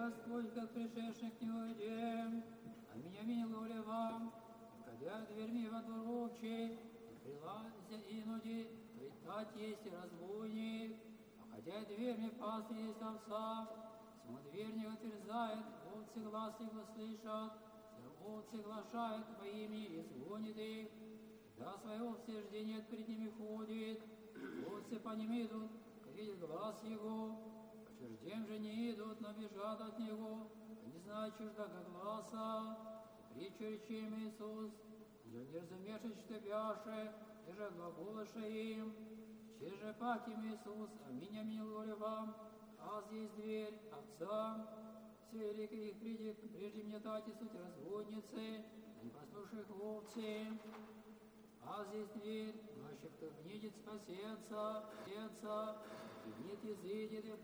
Господь, как пришедших не уйдем. Аминь, аминь, глория вам. Входя дверьми во двор общий, прилазя инуди, тать есть и разбойник. Входя дверьми пастырь есть овца. Сему дверь не утверждает, овцы глаз его слышат. Овцы глашают во имя и звонит их. Да своего всеждения перед ними ходит. Овцы по ним идут, видят глаз его. По чуждем же не идут, но бежат от него. Не знают чуждака гласа. Притчу речем Иисус. Я не разумевши, что бяше, и же глаголыша им. Че же пак им Иисус, аминь, аминь, глория вам. А здесь дверь овцам. Все великие их прежде мне дайте суть разбойницы, а не послушай овцы. А здесь дверь, но еще кто внидит спасется, и нет изыдет, и